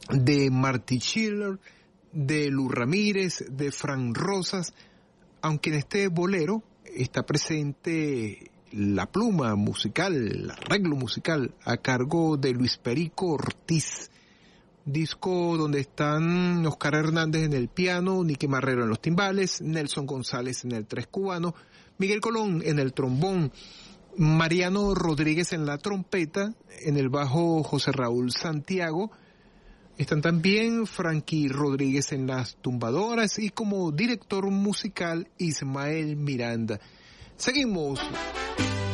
de Marty Schiller, de Lu Ramírez, de Fran Rosas, aunque en este bolero está presente la pluma musical, el arreglo musical a cargo de Luis Perico Ortiz. Disco donde están Oscar Hernández en el piano, Nicky Marrero en los timbales, Nelson González en el tres cubano, Miguel Colón en el trombón, Mariano Rodríguez en la trompeta, en el bajo José Raúl Santiago. Están también Frankie Rodríguez en las tumbadoras y como director musical Ismael Miranda. Seguimos